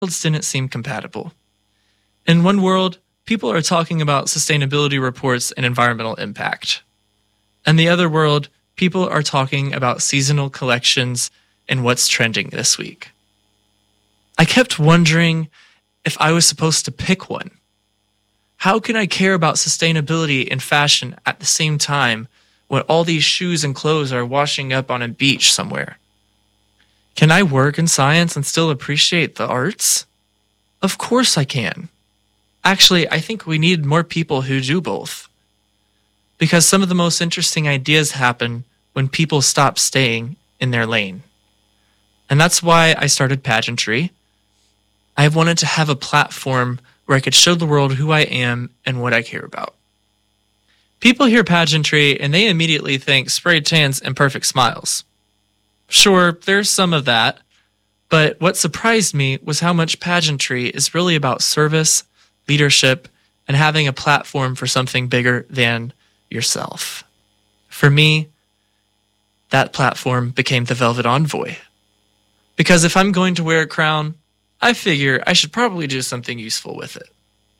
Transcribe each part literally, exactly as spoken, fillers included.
worlds didn't seem compatible. In one world, people are talking about sustainability reports and environmental impact. In the other world, people are talking about seasonal collections and what's trending this week. I kept wondering if I was supposed to pick one. How can I care about sustainability and fashion at the same time when all these shoes and clothes are washing up on a beach somewhere? Can I work in science and still appreciate the arts? Of course I can. Actually, I think we need more people who do both. Because some of the most interesting ideas happen when people stop staying in their lane. And that's why I started pageantry. I wanted to have a platform where I could show the world who I am and what I care about. People hear pageantry and they immediately think spray tans and perfect smiles. Sure, there's some of that, but what surprised me was how much pageantry is really about service, leadership, and having a platform for something bigger than yourself. For me, that platform became the Velvet Envoy. Because if I'm going to wear a crown, I figure I should probably do something useful with it.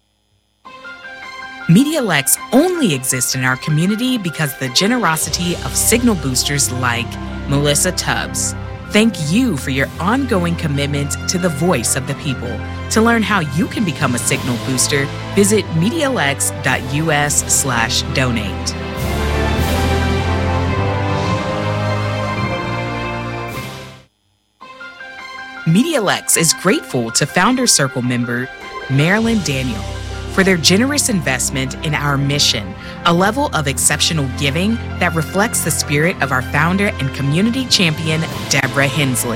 MediaLex only exists in our community because of the generosity of signal boosters like Melissa Tubbs. Thank you for your ongoing commitment to the voice of the people. To learn how you can become a signal booster, visit MediaLex.us slash donate. MediaLex is grateful to Founder Circle member Marilyn Daniel for their generous investment in our mission, a level of exceptional giving that reflects the spirit of our founder and community champion, Deborah Hensley.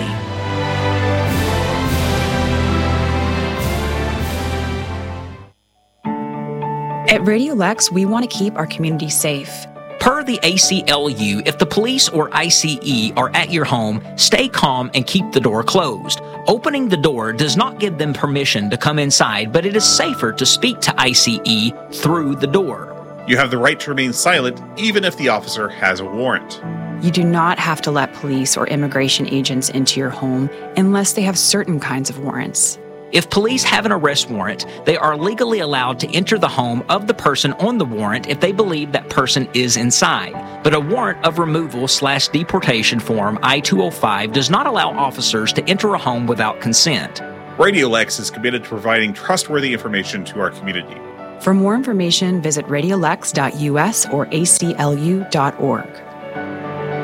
At Radio Lex, we want to keep our community safe. Per the A C L U, if the police or I C E are at your home, stay calm and keep the door closed. Opening the door does not give them permission to come inside, but it is safer to speak to I C E through the door. You have the right to remain silent even if the officer has a warrant. You do not have to let police or immigration agents into your home unless they have certain kinds of warrants. If police have an arrest warrant, they are legally allowed to enter the home of the person on the warrant if they believe that person is inside. But a warrant of removal slash deportation form I two oh five does not allow officers to enter a home without consent. Radio Lex is committed to providing trustworthy information to our community. For more information, visit radiolex dot U S or A C L U dot org.